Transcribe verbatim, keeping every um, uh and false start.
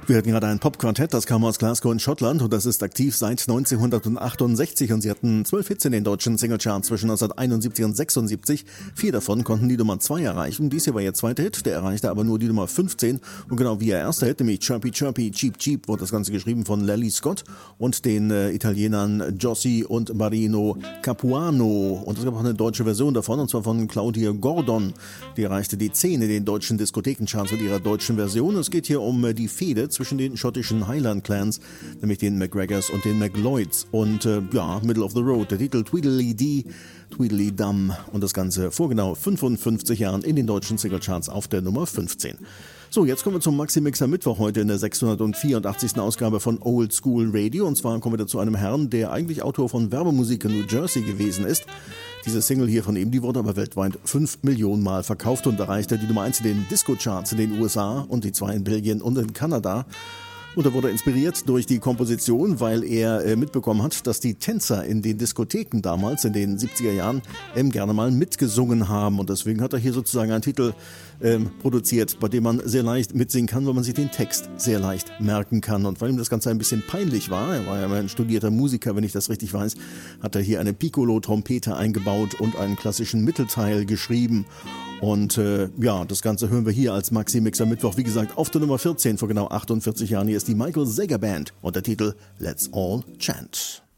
Wir hatten gerade ein Pop-Quartett, das kam aus Glasgow in Schottland und das ist aktiv seit neunzehnhundertachtundsechzig und sie hatten zwölf Hits in den deutschen Singlecharts zwischen neunzehnhunderteinundsiebzig und sechsundsiebzig. Vier davon konnten die Nummer zwei erreichen. Dies hier war ihr zweiter Hit, der erreichte aber nur die Nummer fünfzehn und genau wie ihr erster Hit, nämlich Chirpy Chirpy Cheep Cheep, wurde das Ganze geschrieben von Lally Scott und den äh, Italienern Jossi und Marino Capuano und es gab auch eine deutsche Version davon und zwar von Claudia Gordon. Die erreichte die zehn in den deutschen Diskothekencharts mit ihrer deutschen Version. Es geht hier um äh, die Fehde zwischen den schottischen Highland-Clans, nämlich den McGregors und den McLeods. Und äh, ja, Middle of the Road, der Titel Tweedledee, Tweedledum und das Ganze vor genau fünfundfünfzig Jahren in den deutschen Singlecharts auf der Nummer fünfzehn. So, jetzt kommen wir zum Maxi-Mixer Mittwoch heute in der sechshundertvierundachtzigsten Ausgabe von Old School Radio. Und zwar kommen wir zu einem Herrn, der eigentlich Autor von Werbemusik in New Jersey gewesen ist. Diese Single hier von ihm, die wurde aber weltweit fünf Millionen Mal verkauft und erreichte die Nummer eins in den Disco-Charts in den U S A und die zwei in Belgien und in Kanada. Und er wurde inspiriert durch die Komposition, weil er äh, mitbekommen hat, dass die Tänzer in den Diskotheken damals, in den siebziger Jahren, ähm, gerne mal mitgesungen haben. Und deswegen hat er hier sozusagen einen Titel ähm, produziert, bei dem man sehr leicht mitsingen kann, weil man sich den Text sehr leicht merken kann. Und weil ihm das Ganze ein bisschen peinlich war, er war ja ein studierter Musiker, wenn ich das richtig weiß, hat er hier eine Piccolo-Trompete eingebaut und einen klassischen Mittelteil geschrieben. Und äh, ja, das Ganze hören wir hier als Maxi-Mixer Mittwoch, wie gesagt, auf der Nummer vierzehn vor genau achtundvierzig Jahren. Hier ist die Michael Zager Band und der Titel Let's All Chant.